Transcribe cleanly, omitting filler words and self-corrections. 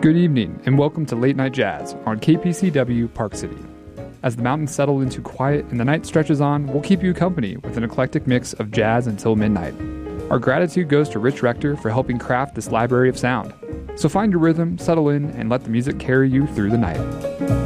Good evening, and welcome to Late Night Jazz on KPCW Park City. As the mountains settle into quiet and the night stretches on, we'll keep you company with an eclectic mix of jazz until midnight. Our gratitude goes to Rich Rector for helping craft this library of sound. So find your rhythm, settle in, and let the music carry you through the night.